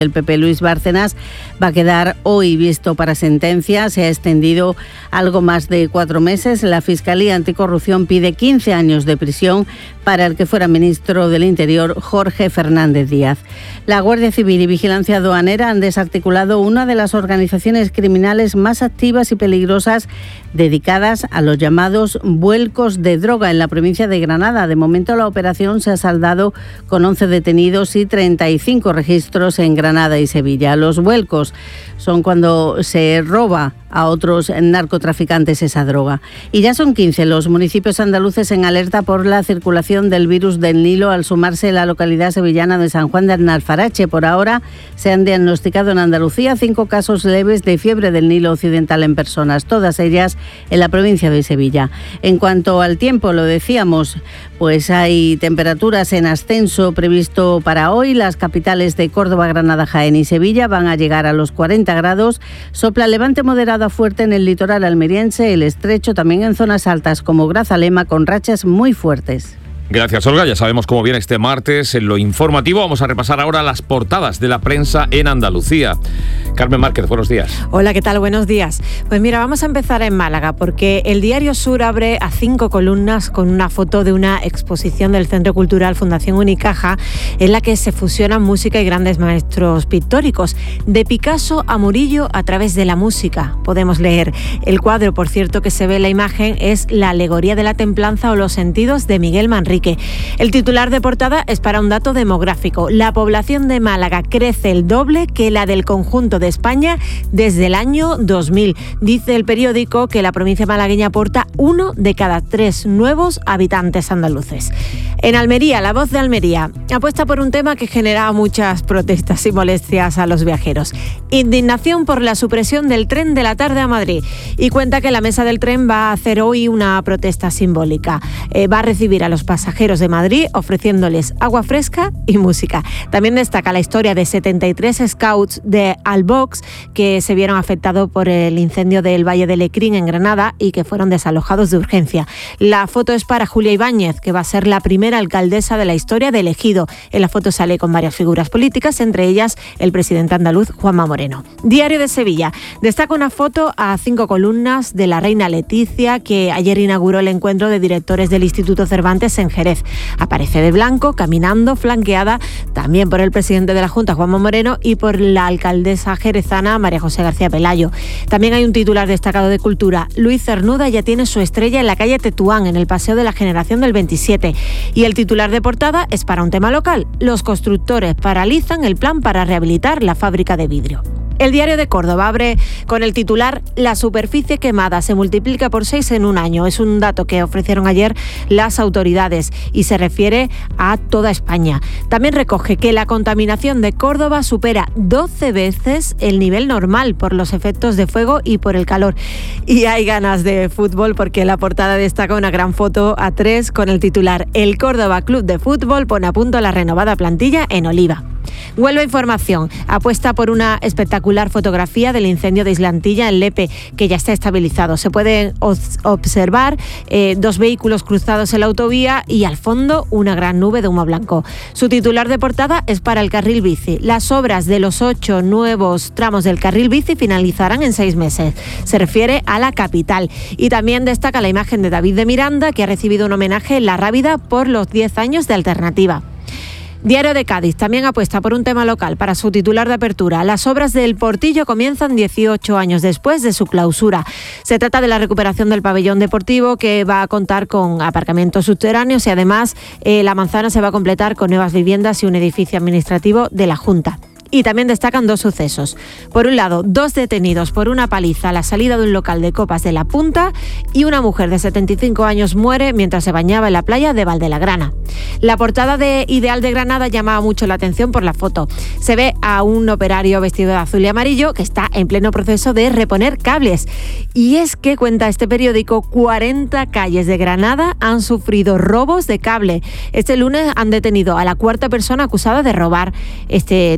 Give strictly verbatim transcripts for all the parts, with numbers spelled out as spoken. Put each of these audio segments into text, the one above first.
El P P Luis Bárcenas va a quedar hoy visto para sentencia. Se ha extendido algo más de cuatro meses. La Fiscalía Anticorrupción pide quince años de prisión para el que fuera ministro del Interior, Jorge Fernández Díaz. La Guardia Civil y Vigilancia Aduanera han desarticulado una de las organizaciones criminales más activas y peligrosas dedicadas a los llamados vuelcos de droga en la provincia de Granada. De momento, la operación se ha saldado con once detenidos y treinta y cinco registros en Granada y Sevilla. Los vuelcos son cuando se roba a otros narcotraficantes esa droga. Y ya son quince los municipios andaluces en alerta por la circulación del virus del Nilo al sumarse la localidad sevillana de San Juan de Alfarache. Por ahora se han diagnosticado en Andalucía cinco casos leves de fiebre del Nilo occidental en personas, todas ellas en la provincia de Sevilla. En cuanto al tiempo, lo decíamos, pues hay temperaturas en ascenso previsto para hoy. Las capitales de Córdoba, Granada, Jaén y Sevilla van a llegar a los cuarenta grados. Sopla levante moderado a fuerte en el litoral almeriense, el estrecho, también en zonas altas como Grazalema, con rachas muy fuertes. Gracias, Olga. Ya sabemos cómo viene este martes en lo informativo. Vamos a repasar ahora las portadas de la prensa en Andalucía. Carmen Márquez, buenos días. Hola, ¿qué tal? Buenos días. Pues mira, vamos a empezar en Málaga, porque el Diario Sur abre a cinco columnas con una foto de una exposición del Centro Cultural Fundación Unicaja, en la que se fusionan música y grandes maestros pictóricos. De Picasso a Murillo a través de la música, podemos leer. El cuadro, por cierto, que se ve en la imagen es La alegoría de la templanza o los sentidos de Miguel Manrique. El titular de portada es para un dato demográfico. La población de Málaga crece el doble que la del conjunto de España desde el año dos mil. Dice el periódico que la provincia malagueña aporta uno de cada tres nuevos habitantes andaluces. En Almería, La Voz de Almería apuesta por un tema que genera muchas protestas y molestias a los viajeros. Indignación por la supresión del tren de la tarde a Madrid. Y cuenta que la mesa del tren va a hacer hoy una protesta simbólica. Eh, va a recibir a los pasajeros de Madrid ofreciéndoles agua fresca y música. También destaca la historia de setenta y tres scouts de Albox que se vieron afectados por el incendio del Valle de Lecrín en Granada y que fueron desalojados de urgencia. La foto es para Julia Ibáñez, que va a ser la primera alcaldesa de la historia de Ejido. En la foto sale con varias figuras políticas, entre ellas el presidente andaluz Juanma Moreno. Diario de Sevilla destaca una foto a cinco columnas de la reina Leticia, que ayer inauguró el encuentro de directores del Instituto Cervantes en Jerez. Aparece de blanco, caminando, flanqueada también por el presidente de la Junta, Juanma Moreno, y por la alcaldesa jerezana, María José García Pelayo. También hay un titular destacado de Cultura. Luis Cernuda ya tiene su estrella en la calle Tetuán, en el Paseo de la Generación del veintisiete. Y el titular de portada es para un tema local. Los constructores paralizan el plan para rehabilitar la fábrica de vidrio. El Diario de Córdoba abre con el titular La superficie quemada se multiplica por seis en un año. Es un dato que ofrecieron ayer las autoridades y se refiere a toda España. También recoge que la contaminación de Córdoba supera doce veces el nivel normal por los efectos de fuego y por el calor. Y hay ganas de fútbol porque la portada destaca una gran foto a tres con el titular El Córdoba Club de Fútbol pone a punto la renovada plantilla en Oliva. Huelva Información apuesta por una espectacular fotografía del incendio de Islantilla en Lepe, que ya está estabilizado. Se pueden observar eh, dos vehículos cruzados en la autovía y al fondo una gran nube de humo blanco. Su titular de portada es para el carril bici. Las obras de los ocho nuevos tramos del carril bici finalizarán en seis meses. Se refiere a la capital. Y también destaca la imagen de David de Miranda, que ha recibido un homenaje en La Rábida por los diez años de Alternativa. Diario de Cádiz también apuesta por un tema local para su titular de apertura. Las obras del Portillo comienzan dieciocho años después de su clausura. Se trata de la recuperación del pabellón deportivo, que va a contar con aparcamientos subterráneos y además eh, la manzana se va a completar con nuevas viviendas y un edificio administrativo de la Junta. Y también destacan dos sucesos. Por un lado, dos detenidos por una paliza a la salida de un local de copas de La Punta y una mujer de setenta y cinco años muere mientras se bañaba en la playa de Valdelagrana. La portada de Ideal de Granada llamaba mucho la atención por la foto. Se ve a un operario vestido de azul y amarillo que está en pleno proceso de reponer cables. Y es que, cuenta este periódico, cuarenta calles de Granada han sufrido robos de cable. Este lunes han detenido a la cuarta persona acusada de robar este tipo de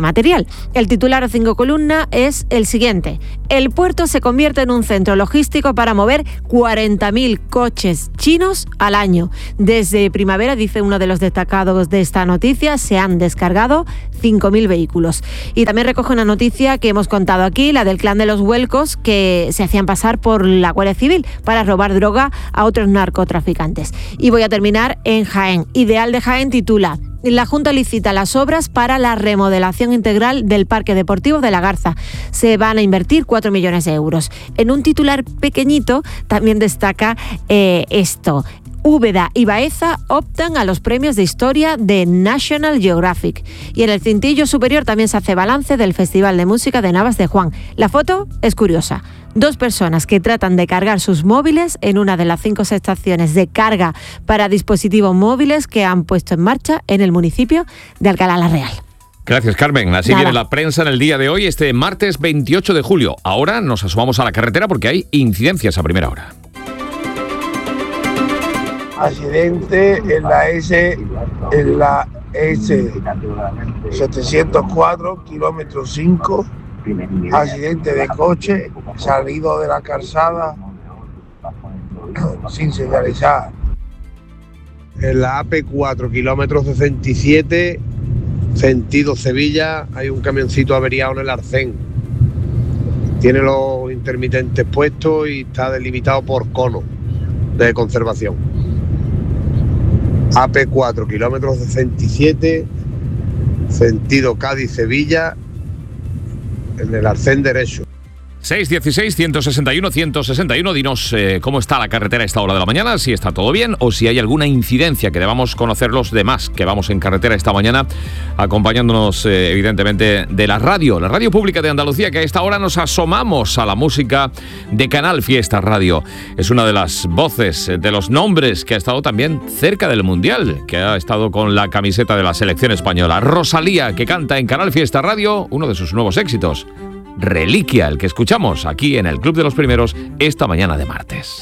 material. El titular a cinco columnas es el siguiente: el puerto se convierte en un centro logístico para mover cuarenta mil coches chinos al año. Desde primavera, dice uno de los destacados de esta noticia, se han descargado cinco mil vehículos. Y también recoge una noticia que hemos contado aquí, la del clan de los Huelcos, que se hacían pasar por la Guardia Civil para robar droga a otros narcotraficantes. Y voy a terminar en Jaén. Ideal de Jaén titula: la Junta licita las obras para la remodelación integral del Parque Deportivo de la Garza. Se van a invertir cuatro millones de euros. En un titular pequeñito también destaca eh, esto: Úbeda y Baeza optan a los premios de historia de National Geographic. Y en el cintillo superior también se hace balance del Festival de Música de Navas de Juan. La foto es curiosa. Dos personas que tratan de cargar sus móviles en una de las cinco estaciones de carga para dispositivos móviles que han puesto en marcha en el municipio de Alcalá la Real. Gracias, Carmen. Así Nada. viene la prensa en el día de hoy, este martes veintiocho de julio. Ahora nos asomamos a la carretera porque hay incidencias a primera hora. Accidente en la S, en la S setecientos cuatro, kilómetro cinco, accidente de coche, salido de la calzada sin señalizar. En la A P cuatro, kilómetro sesenta y siete, sentido Sevilla, hay un camioncito averiado en el arcén. Tiene los intermitentes puestos y está delimitado por cono de conservación. A P cuatro, kilómetro sesenta y siete, sentido Cádiz-Sevilla, en el arcén derecho. seis dieciséis, ciento sesenta y uno, ciento sesenta y uno. Dinos eh, cómo está la carretera a esta hora de la mañana, si está todo bien o si hay alguna incidencia que debamos conocer los demás que vamos en carretera esta mañana, acompañándonos eh, evidentemente de la radio, la radio pública de Andalucía, que a esta hora nos asomamos a la música de Canal Fiesta Radio. Es una de las voces, de los nombres que ha estado también cerca del Mundial, que ha estado con la camiseta de la selección española. Rosalía, que canta en Canal Fiesta Radio uno de sus nuevos éxitos, Reliquia, el que escuchamos aquí en el Club de los Primeros esta mañana de martes.